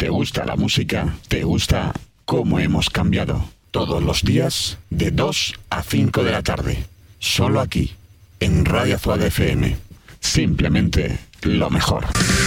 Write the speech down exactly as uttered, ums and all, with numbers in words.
¿Te gusta la música? ¿Te gusta cómo hemos cambiado? Todos los días de dos a cinco de la tarde. Solo aquí, en Radio Azuad F M. Simplemente lo mejor.